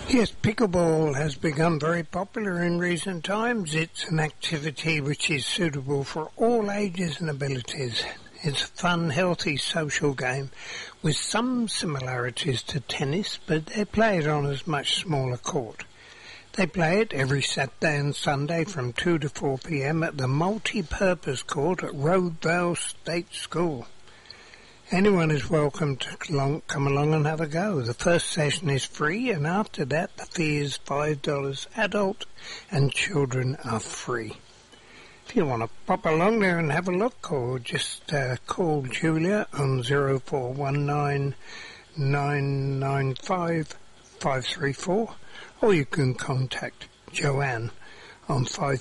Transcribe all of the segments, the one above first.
Yes, pickleball has become very popular in recent times. It's an activity which is suitable for all ages and abilities. It's a fun, healthy, social game with some similarities to tennis, but they play it on a much smaller court. They play it every Saturday and Sunday from 2 to 4 p.m. at the multi-purpose court at Roadvale State School. Anyone is welcome to come along and have a go. The first session is free, and after that the fee is $5. Adult and children are free. If you want to pop along there and have a look, or just call Julia on 0419 995 534, or you can contact Joanne on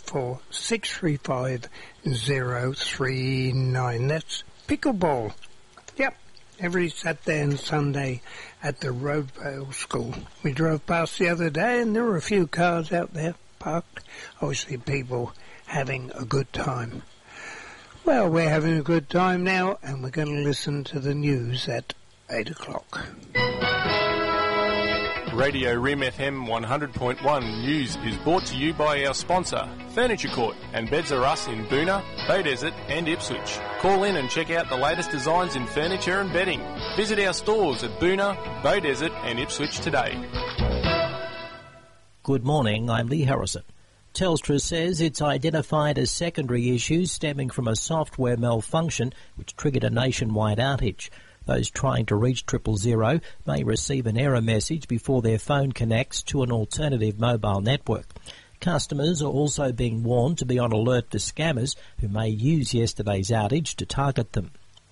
54635 039. That's pickleball. Yep, every Saturday and Sunday at the Roadvale School. We drove past the other day and there were a few cars out there parked. Obviously people having a good time. Well, we're having a good time now and we're going to listen to the news at 8 o'clock. Radio Rim FM 100.1 News is brought to you by our sponsor, Furniture Court and Beds R Us in Boonah, Bay Desert and Ipswich. Call in and check out the latest designs in furniture and bedding. Visit our stores at Boonah, Bay Desert and Ipswich today. Good morning, I'm Lee Harrison. Telstra says it's identified a secondary issue stemming from a software malfunction which triggered a nationwide outage. Those trying to reach 000 may receive an error message before their phone connects to an alternative mobile network. Customers are also being warned to be on alert for scammers who may use yesterday's outage to target them.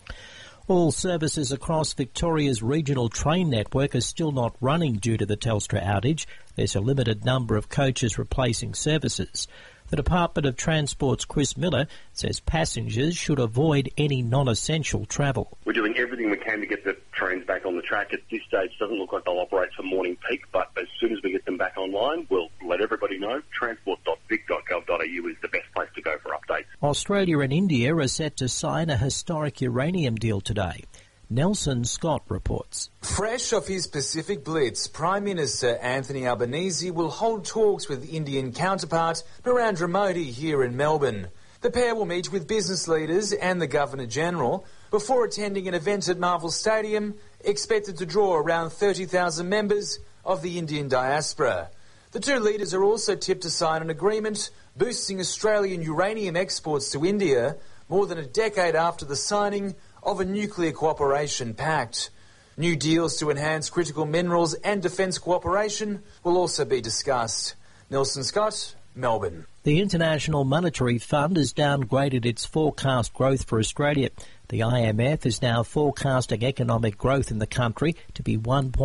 All services across Victoria's regional train network are still not running due to the Telstra outage. There's a limited number of coaches replacing services. The Department of Transport's Chris Miller says passengers should avoid any non-essential travel. We're doing everything we can to get the trains back on the track. At this stage, it doesn't look like they'll operate for morning peak, but as soon as we get them back online, we'll let everybody know. Transport.vic.gov.au is the best place to go for updates. Australia and India are set to sign a historic uranium deal today. Nelson Scott reports. Fresh off his Pacific Blitz, Prime Minister Anthony Albanese will hold talks with Indian counterpart Narendra Modi here in Melbourne. The pair will meet with business leaders and the Governor-General before attending an event at Marvel Stadium expected to draw around 30,000 members of the Indian diaspora. The two leaders are also tipped to sign an agreement boosting Australian uranium exports to India more than a decade after the signing of a nuclear cooperation pact. New deals to enhance critical minerals and defence cooperation will also be discussed. Nelson Scott, Melbourne. The International Monetary Fund has downgraded its forecast growth for Australia. The IMF is now forecasting economic growth in the country to be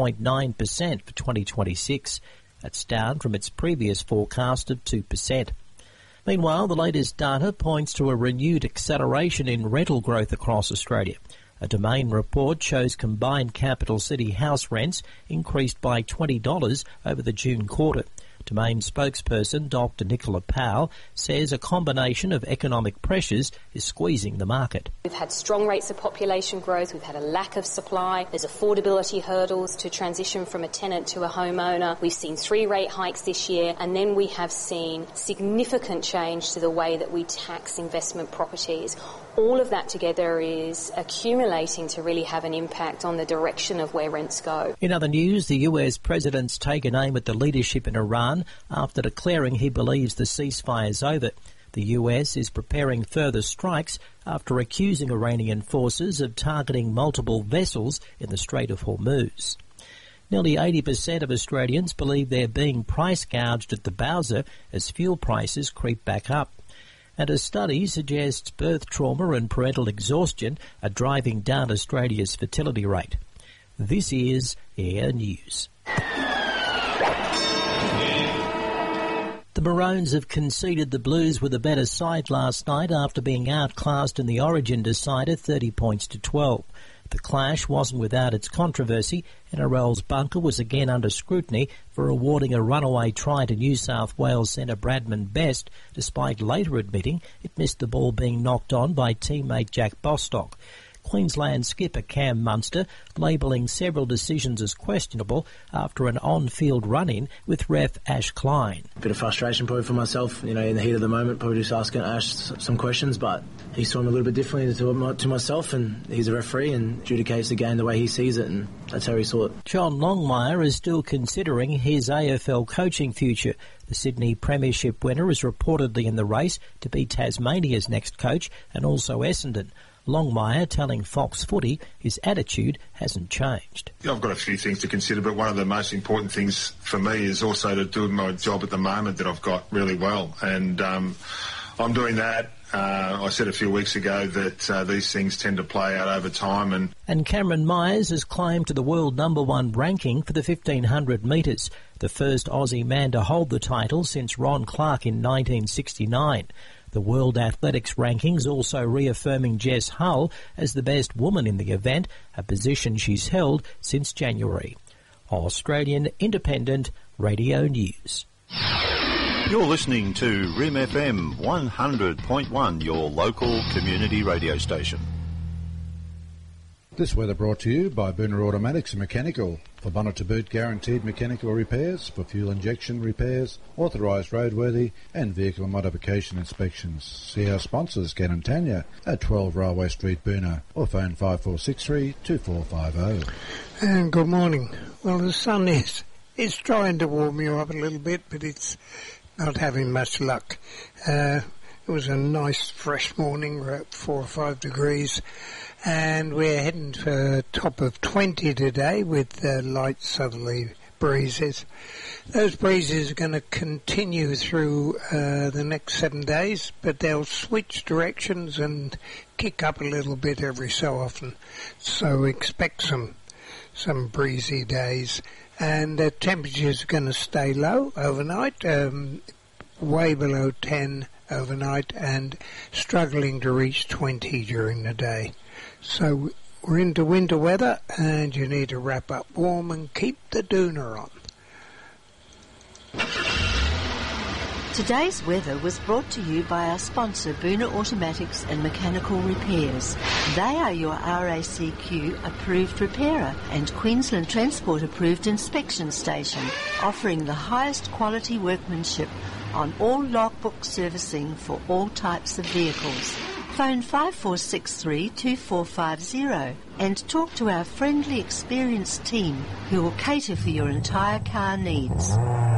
1.9% for 2026. That's down from its previous forecast of 2%. Meanwhile, the latest data points to a renewed acceleration in rental growth across Australia. A Domain report shows combined capital city house rents increased by $20 over the June quarter. Domain spokesperson Dr. Nicola Powell says a combination of economic pressures is squeezing the market. We've had strong rates of population growth, we've had a lack of supply, there's affordability hurdles to transition from a tenant to a homeowner. We've seen 3 rate hikes this year, and then we have seen significant change to the way that we tax investment properties. All of that together is accumulating to really have an impact on the direction of where rents go. In other news, the US president's taken aim at the leadership in Iran after declaring he believes the ceasefire is over. The US is preparing further strikes after accusing Iranian forces of targeting multiple vessels in the Strait of Hormuz. Nearly 80% of Australians believe they're being price gouged at the Bowser as fuel prices creep back up. And a study suggests birth trauma and parental exhaustion are driving down Australia's fertility rate. This is Air News. The Maroons have conceded the Blues with a better side last night after being outclassed in the Origin decider 30 points to 12. The clash wasn't without its controversy. NRL's bunker was again under scrutiny for awarding a runaway try to New South Wales centre Bradman Best, despite later admitting it missed the ball being knocked on by teammate Jack Bostock. Queensland skipper Cam Munster labelling several decisions as questionable after an on-field run-in with ref Ash Klein. Bit of frustration probably for myself, in the heat of the moment, probably just asking Ash some questions, but he saw him a little bit differently to myself, and he's a referee and adjudicates the game the way he sees it, and that's how he saw it. John Longmire is still considering his AFL coaching future. The Sydney Premiership winner is reportedly in the race to be Tasmania's next coach and also Essendon. Longmire telling Fox Footy his attitude hasn't changed. I've got a few things to consider, but one of the most important things for me is also to do my job at the moment that I've got really well. And I'm doing that. I said a few weeks ago that these things tend to play out over time. And Cameron Myers has climbed to the world #1 ranking for the 1500 metres, the first Aussie man to hold the title since Ron Clark in 1969. The World Athletics rankings also reaffirming Jess Hull as the best woman in the event, a position she's held since January. Australian Independent Radio News. You're listening to RIM FM 100.1, your local community radio station. This weather brought to you by Boona Automatics and Mechanical. For bonnet to boot guaranteed mechanical repairs, for fuel injection repairs, authorised roadworthy and vehicle modification inspections. See our sponsors, Ken and Tanya, at 12 Railway Street, Boona, or phone 5463 2450. And good morning. Well, the sun is trying to warm you up a little bit, but it's not having much luck. It was a nice fresh morning. We're at 4 or 5 degrees. And we're heading for a top of 20 today with light southerly breezes. Those breezes are going to continue through the next 7 days, but they'll switch directions and kick up a little bit every so often. So expect some breezy days. And the temperatures are going to stay low overnight, way below 10 overnight, and struggling to reach 20 during the day. So we're into winter weather, and you need to wrap up warm and keep the doona on. Today's weather was brought to you by our sponsor, Boona Automatics and Mechanical Repairs. They are your RACQ approved repairer and Queensland Transport approved inspection station, offering the highest quality workmanship on all logbook servicing for all types of vehicles. Phone 5463 2450 and talk to our friendly, experienced team who will cater for your entire car needs.